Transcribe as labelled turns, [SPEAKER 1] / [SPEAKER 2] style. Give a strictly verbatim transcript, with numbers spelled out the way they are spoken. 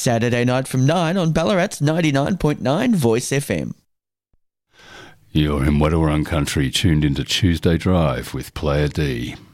[SPEAKER 1] Saturday night from nine on Ballarat's ninety-nine point nine Voice F M.
[SPEAKER 2] You're in Wadawurrung Country, tuned into Tuesday Drive with Player D.